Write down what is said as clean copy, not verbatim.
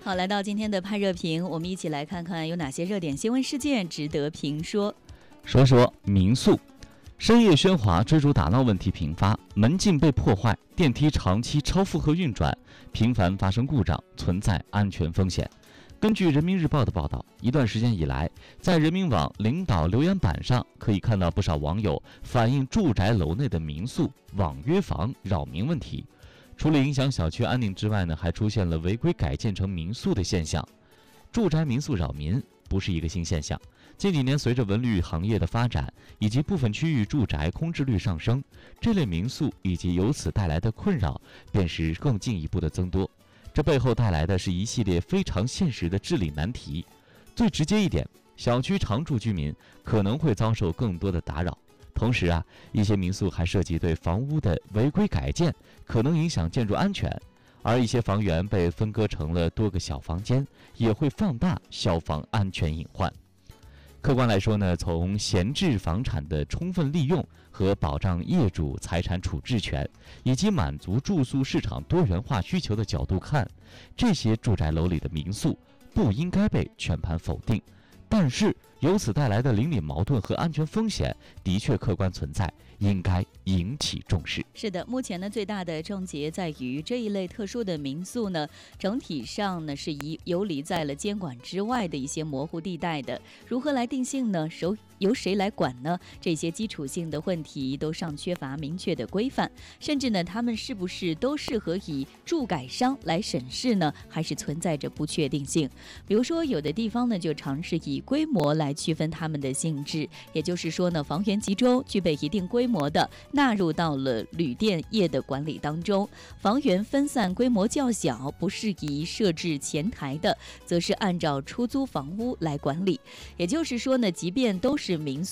好，来到今天的判热评，我们一起来看看有哪些热点新闻事件值得评说。 说说民宿，深夜喧哗、追逐打闹问题频发，门禁被破坏，电梯长期超负荷运转，频繁发生故障，存在安全风险。根据人民日报的报道，一段时间以来，在人民网领导留言板上可以看到不少网友反映住宅楼内的民宿网约房扰民问题。除了影响小区安宁之外呢，还出现了违规改建成民宿的现象。住宅民宿扰民不是一个新现象，近几年随着文旅行业的发展，以及部分区域住宅空置率上升，这类民宿以及由此带来的困扰便是更进一步的增多。这背后带来的是一系列非常现实的治理难题。最直接一点，小区常住居民可能会遭受更多的打扰。同时一些民宿还涉及对房屋的违规改建，可能影响建筑安全。而一些房源被分割成了多个小房间，也会放大消防安全隐患。客观来说呢，从闲置房产的充分利用和保障业主财产处置权，以及满足住宿市场多元化需求的角度看，这些住宅楼里的民宿不应该被全盘否定。但是由此带来的邻里矛盾和安全风险的确客观存在，应该引起重视。 是的，目前呢最大的症结在于这一类特殊的民宿呢，整体上呢是游离在了监管之外的一些模糊地带的。如何来定性呢？由谁来管呢？这些基础性的问题都尚缺乏明确的规范，甚至呢，他们是不是都适合以住改商来审视呢？还是存在着不确定性。比如说，有的地方呢就尝试以规模来区分它们的性质，也就是说呢，房源集中、具备一定规模的纳入到了旅店业的管理当中；房源分散、规模较小、不适宜设置前台的，则是按照出租房屋来管理。也就是说呢，即便都是民宿，